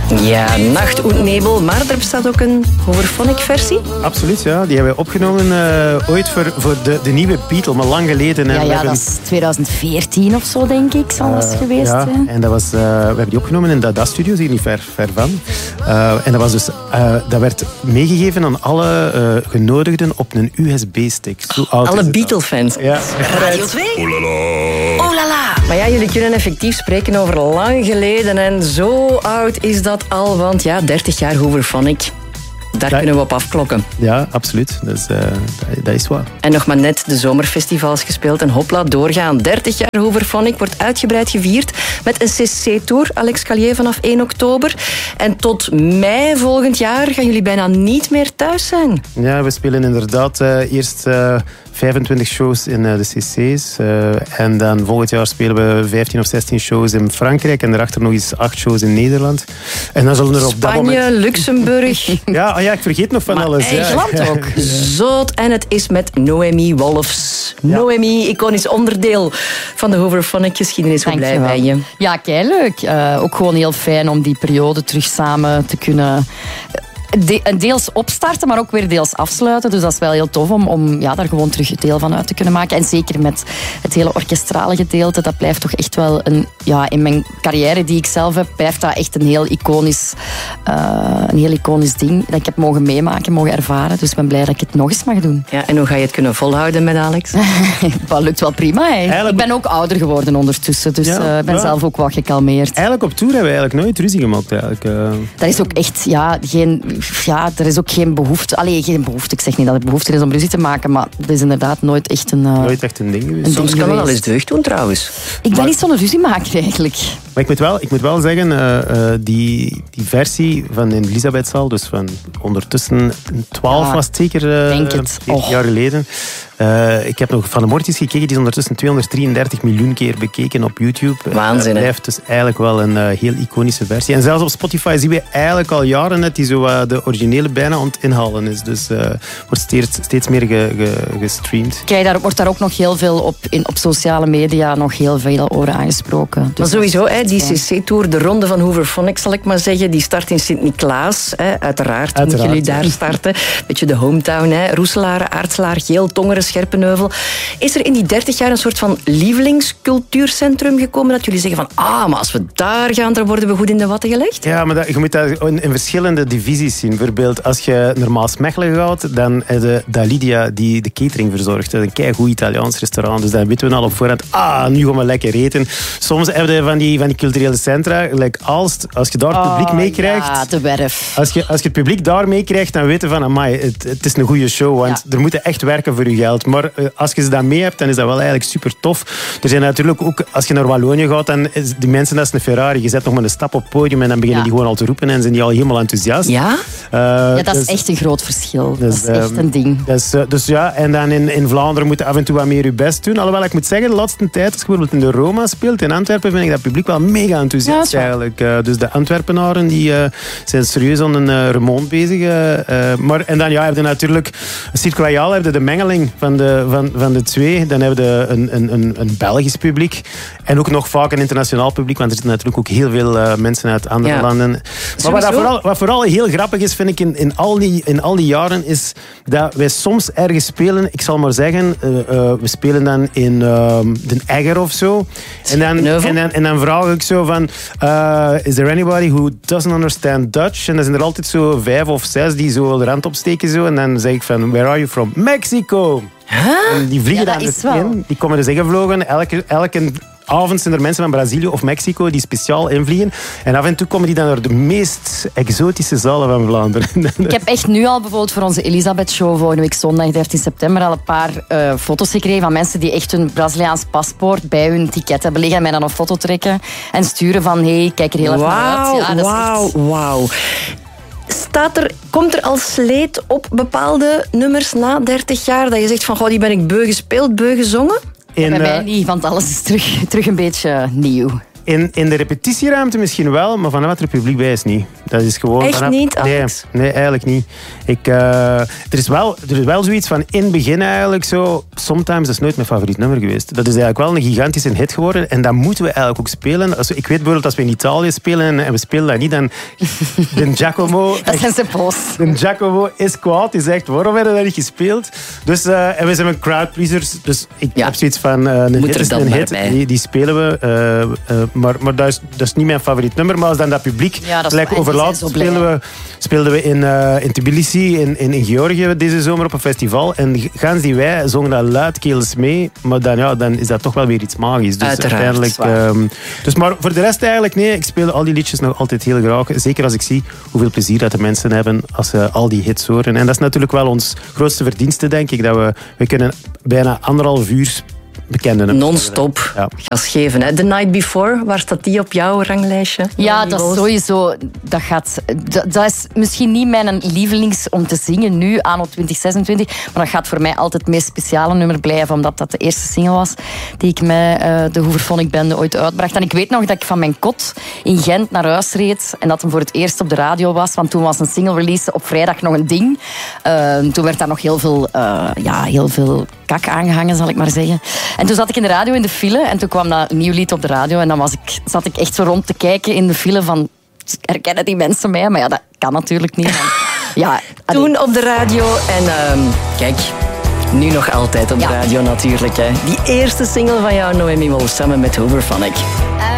Ja, Nacht und Nebel, maar er bestaat ook een Hooverphonic versie. Absoluut, ja. Die hebben we opgenomen ooit voor de nieuwe Beatle, maar lang geleden. Ja, dat is 2014 of zo, denk ik, zal het geweest zijn. En dat was, we hebben die opgenomen in de Dada Studios, hier niet ver van. En dat was dus, dat werd meegegeven aan alle genodigden op een USB-stick. Alle Beatle-fans. Ja. Radio 2. Oh la la. Maar ja, jullie kunnen effectief spreken over lang geleden. En zo oud is dat al, want ja, 30 jaar Hooverphonic. Daar kunnen we op afklokken. Ja, absoluut. Dat is waar. En nog maar net de zomerfestivals gespeeld. En hopla, doorgaan. 30 jaar Hooverphonic wordt uitgebreid gevierd met een CC-tour. Alex Calier vanaf 1 oktober. En tot mei volgend jaar gaan jullie bijna niet meer thuis zijn. Ja, we spelen inderdaad eerst 25 shows in de CC's. En dan volgend jaar spelen we 15 of 16 shows in Frankrijk. En daarachter nog eens 8 shows in Nederland. En dan zullen er op dat moment... Spanje, Luxemburg. Ja, ik vergeet nog van maar alles. Engeland ook. Zot. En het is met Noemi Wolfs. Ja. Noemi, iconisch onderdeel van de Hooverphonic geschiedenis. Hoe blij ben je? Ja, keileuk. Ook gewoon heel fijn om die periode terug samen te kunnen... deels opstarten, maar ook weer deels afsluiten. Dus dat is wel heel tof om daar gewoon terug het deel van uit te kunnen maken. En zeker met het hele orkestrale gedeelte. Dat blijft toch echt wel in mijn carrière die ik zelf heb, blijft dat echt een heel iconisch ding dat ik heb mogen meemaken, mogen ervaren. Dus ik ben blij dat ik het nog eens mag doen. Ja, en hoe ga je het kunnen volhouden met Alex? Dat lukt wel prima. Ik ben ook ouder geworden ondertussen. Dus ik ben zelf ook wat gekalmeerd. Eigenlijk op tour hebben we eigenlijk nooit ruzie gemaakt. Dat is ook echt er is ook geen behoefte. Geen behoefte. Ik zeg niet dat er behoefte is om ruzie te maken, maar het is inderdaad nooit echt een... nooit echt een ding geweest. Soms kan het wel eens deugd doen, trouwens. Ik ben niet zo'n ruziemaker, eigenlijk. Maar ik moet wel zeggen, die versie van in Elisabethzaal, dus van ondertussen 12 was het zeker, 14 jaar geleden. Ik heb nog Van de Mortis gekeken, die is ondertussen 233 miljoen keer bekeken op YouTube. Waanzin. Het blijft dus eigenlijk wel een heel iconische versie. En zelfs op Spotify zien we eigenlijk al jaren net die zo de originele bijna aan het inhalen is. Dus wordt steeds meer gestreamd. Kijk, wordt daar ook nog heel veel op sociale media nog heel veel over aangesproken. Dus maar sowieso, die CC-tour, de ronde van Hooverphonic, zal ik maar zeggen, die start in Sint-Niklaas. Uiteraard moeten jullie daar starten. Beetje de hometown, Roeselare, Aartselaar, Geel, Tongeren, Scherpenheuvel. Is er in die 30 jaar een soort van lievelingscultuurcentrum gekomen dat jullie zeggen van, maar als we daar gaan, dan worden we goed in de watten gelegd? Ja, maar je moet dat in verschillende divisies zien. Bijvoorbeeld, als je naar Maasmechelen gaat, dan heb je Lydia die de catering verzorgt. Dat is een keigoed Italiaans restaurant. Dus dan weten we al op voorhand, nu gaan we lekker eten. Soms heb je van die culturele centra, like Aalst, als je daar het publiek meekrijgt... Ja, de Werf. Als je het publiek daar meekrijgt, dan weten we van, amai, het is een goede show, want er moet echt werken voor je geld. Maar als je ze dan mee hebt, dan is dat wel eigenlijk super tof. Er zijn natuurlijk ook, als je naar Wallonië gaat, dan is die mensen, dat is een Ferrari. Je zet nog maar een stap op het podium en dan beginnen die gewoon al te roepen en zijn die al helemaal enthousiast. Ja? Dat is echt een groot verschil. Dat is echt een ding. Dus ja, en dan in Vlaanderen moet je af en toe wat meer je best doen. Alhoewel, ik moet zeggen, de laatste tijd, als je bijvoorbeeld in de Roma speelt, in Antwerpen, vind ik dat publiek wel mega enthousiast eigenlijk. Dus de Antwerpenaren, die zijn serieus aan een remont bezig. En dan heb je natuurlijk, Cirque Royal, heb je de mengeling van de twee. Dan hebben we een Belgisch publiek. En ook nog vaak een internationaal publiek, want er zitten natuurlijk ook heel veel mensen uit andere landen. Maar wat vooral heel grappig is, vind ik, in al die jaren, is dat wij soms ergens spelen, ik zal maar zeggen, we spelen dan in Den Egger of zo. En dan vraag ik zo van, is there anybody who doesn't understand Dutch? En dan zijn er altijd zo 5 of 6 die zo de rand opsteken. Zo. En dan zeg ik van, where are you from? Mexico! En die vliegen dan dus in. Die komen dus ingevlogen. Elke avond zijn er mensen van Brazilië of Mexico die speciaal invliegen. En af en toe komen die dan naar de meest exotische zalen van Vlaanderen. Ik heb echt nu al bijvoorbeeld voor onze Elisabeth-show volgende week zondag 13 september al een paar foto's gekregen van mensen die echt hun Braziliaans paspoort bij hun ticket hebben liggen en mij dan een foto trekken en sturen van, hey, kijk er heel even uit. Ja, Wauw. Komt er al sleet op bepaalde nummers na 30 jaar dat je zegt van, die ben ik beu gespeeld, beu gezongen? Bij mij niet, want alles is terug een beetje nieuw. In de repetitieruimte misschien wel, maar vanaf het publiek bij is niet. Dat is gewoon... Echt niet, Alex? Nee, eigenlijk niet. Er is wel zoiets van in het begin eigenlijk zo... Sometimes, dat is nooit mijn favoriet nummer geweest. Dat is eigenlijk wel een gigantische hit geworden. En dat moeten we eigenlijk ook spelen. Ik weet bijvoorbeeld, als we in Italië spelen en we spelen dat niet, dan... De Giacomo... Dat zijn ze boos. De Giacomo is kwaad. Die zegt, waarom hebben we dat niet gespeeld? Dus, en we zijn crowd pleasers. Dus ik heb zoiets van... Een hit is een hit. Die spelen we. Maar dat is niet mijn favoriet nummer. Maar als dan dat publiek gelijk overlaat, speelden we in Tbilisi, in Georgië deze zomer op een festival. En gans die wij zongen dat luidkeels mee. Maar dan is dat toch wel weer iets magisch. Dus uiteindelijk. Maar voor de rest eigenlijk, nee. Ik speel al die liedjes nog altijd heel graag. Zeker als ik zie hoeveel plezier dat de mensen hebben als ze al die hits horen. En dat is natuurlijk wel ons grootste verdienste, denk ik. Dat we kunnen bijna 1,5 uur bekende non-stop gas geven. Hè? The Night Before, waar staat die op jouw ranglijstje? Ja, dat is sowieso... Dat is misschien niet mijn lievelings om te zingen nu, anno 2026. Maar dat gaat voor mij altijd het meest speciale nummer blijven, omdat dat de eerste single was die ik met de Hooverphonic Band ooit uitbracht. En ik weet nog dat ik van mijn kot in Gent naar huis reed en dat hem voor het eerst op de radio was. Want toen was een single release op vrijdag nog een ding. Toen werd daar nog heel veel kak aangehangen, zal ik maar zeggen. En toen zat ik in de radio in de file en toen kwam dat nieuw lied op de radio en dan zat ik echt zo rond te kijken in de file van, herkennen die mensen mij? Maar ja, dat kan natuurlijk niet. Toen op de radio en kijk, nu nog altijd op de radio natuurlijk. Hè. Die eerste single van jou, Noemi Mol, samen met Hooverphonic.